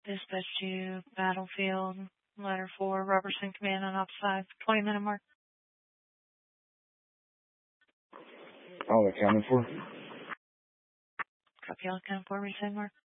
Dispatch to Battlefield, Ladder 4, Robertson Command on Op 5, 20-minute mark. All accounted for. Copy all accounted for, reset mark.